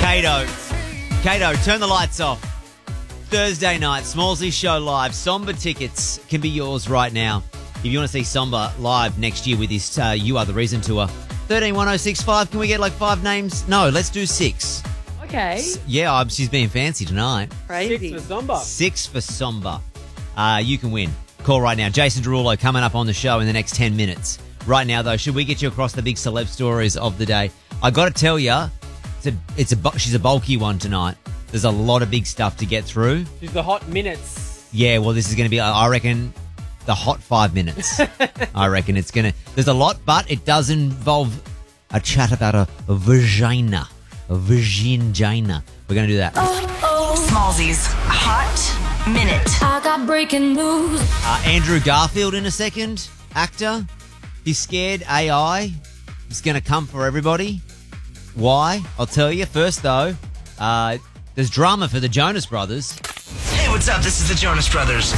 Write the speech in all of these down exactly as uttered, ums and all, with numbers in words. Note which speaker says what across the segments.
Speaker 1: Kato. Kato, turn the lights off. Thursday night, Smallsy Show live. Somber tickets can be yours right now. If you want to see Somber live next year with his uh, You Are The Reason tour. thirteen one oh six five. Can we get like five names? No, let's do six.
Speaker 2: Okay.
Speaker 1: S- yeah, I'm, she's being fancy tonight.
Speaker 2: Crazy.
Speaker 3: Six for Somber.
Speaker 1: Six for Somber. Uh, you can win. Call right now. Jason Derulo coming up on the show in the next ten minutes. Right now, though, should we get you across the big celeb stories of the day? I got to tell you, it's a, it's a, bu- she's a bulky one tonight. There's a lot of big stuff to get through.
Speaker 3: She's the hot minutes.
Speaker 1: Yeah, well, this is going to be, I reckon, the hot five minutes. I reckon it's going to, there's a lot, but it does involve a chat about a, a vagina. A vagina. We're going to do that.
Speaker 4: Smallsy's Hot Minute.
Speaker 5: I got breaking news.
Speaker 1: Uh, Andrew Garfield in a second, actor. He's scared A I is going to come for everybody. Why? I'll tell you. First, though, uh, there's drama for the Jonas Brothers.
Speaker 6: Hey, what's up? This is the Jonas Brothers.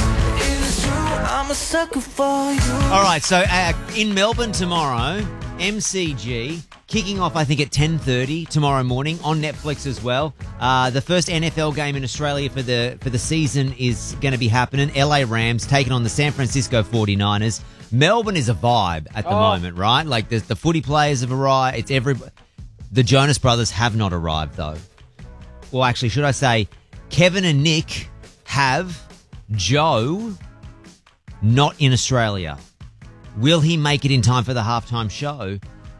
Speaker 7: I'm a sucker for you.
Speaker 1: All right, so uh, in Melbourne tomorrow, M C G kicking off, I think, at ten thirty tomorrow morning on Netflix as well. Uh, the first N F L game in Australia for the for the season is going to be happening. L A Rams taking on the San Francisco forty-niners. Melbourne is a vibe at the
Speaker 3: Oh.
Speaker 1: moment, right? Like the the footy players have arrived. It's every the Jonas Brothers have not arrived though. Well, actually, should I say Kevin and Nick have. Joe not in Australia. Will he make it in time for the halftime show?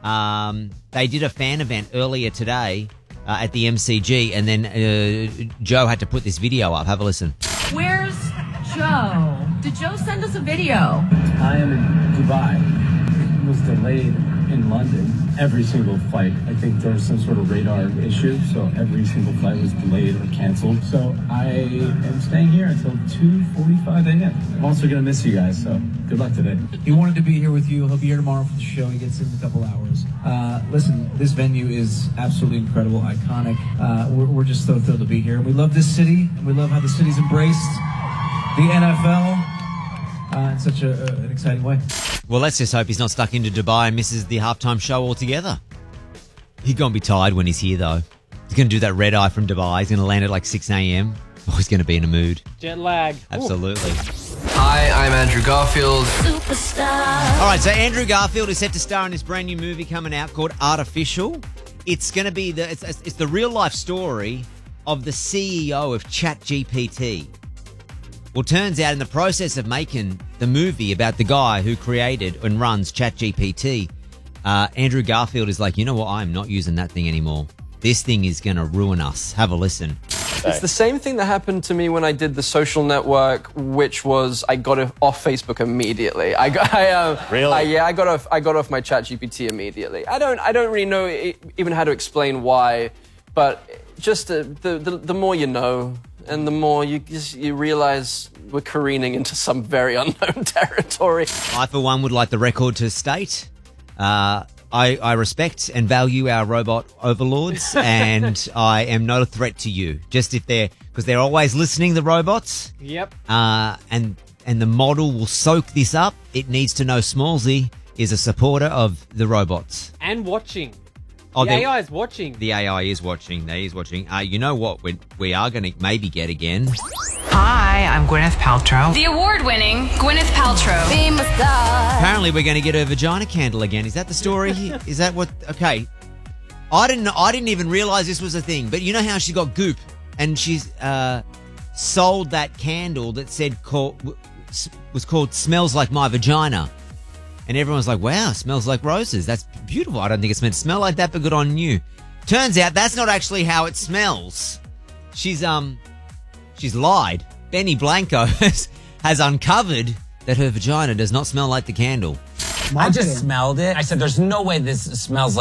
Speaker 1: Um, they did a fan event earlier today uh, at the M C G, and then uh, Joe had to put this video up. Have a listen.
Speaker 2: Where's Joe? Did Joe send us a video?
Speaker 8: I am in Dubai. It was delayed in London. Every single flight. I think there was some sort of radar issue, so every single flight was delayed or canceled. So I am staying here until two forty-five a.m. I'm also going to miss you guys, so good luck today.
Speaker 9: He wanted to be here with you. He'll be here tomorrow for the show. He gets in a couple hours. Uh, listen, this venue is absolutely incredible, iconic. Uh, we're, we're just so thrilled to be here. We love this city, and we love how the city's embraced the N F L uh, in such a, a, an exciting way.
Speaker 1: Well, let's just hope he's not stuck into Dubai and misses the halftime show altogether. He's going to be tired when he's here, though. He's going to do that red eye from Dubai. He's going to land at like six a.m. Oh, he's going to be in a mood.
Speaker 3: Jet lag.
Speaker 1: Absolutely.
Speaker 6: Hi, I'm Andrew Garfield.
Speaker 5: Superstar.
Speaker 1: All right, so Andrew Garfield is set to star in this brand new movie coming out called Artificial. It's going to be the it's, it's the real life story of the C E O of ChatGPT. Well, turns out in the process of making the movie about the guy who created and runs ChatGPT, uh, Andrew Garfield is like, you know what? I'm not using that thing anymore. This thing is going to ruin us. Have a listen.
Speaker 10: It's the same thing that happened to me when I did the Social Network, which was I got off Facebook immediately. I got, I, uh,
Speaker 11: Really?
Speaker 10: I, yeah, I got off. I got off my ChatGPT immediately. I don't. I don't really know i- even how to explain why, but just uh, the, the the more you know, and the more you just, you realize we're careening into some very unknown territory.
Speaker 1: I, for one, would like the record to state uh, I, I respect and value our robot overlords, and I am not a threat to you. Just if they're, because they're always listening, the robots.
Speaker 3: Yep.
Speaker 1: Uh, and and the model will soak this up. It needs to know Smallsy is a supporter of the robots.
Speaker 3: And watching.
Speaker 1: Oh,
Speaker 3: the
Speaker 1: they're-
Speaker 3: A I is watching.
Speaker 1: The A I is watching. They is watching. Uh, you know what? We we are going to maybe get again.
Speaker 4: Hi, I'm Gwyneth Paltrow.
Speaker 5: The award-winning Gwyneth Paltrow. Be my star.
Speaker 1: Apparently, we're going to get a vagina candle again. Is that the story? Is that what? Okay. I didn't. I didn't even realize this was a thing. But you know how she got Goop, and she's uh, sold that candle that said called, was called "Smells Like My Vagina," and everyone's like, "Wow, smells like roses. That's beautiful." I don't think it's meant to smell like that, but good on you. Turns out that's not actually how it smells. She's um, she's lied. Benny Blanco has, has uncovered that her vagina does not smell like the candle.
Speaker 11: I just smelled it. I said, there's no way this smells like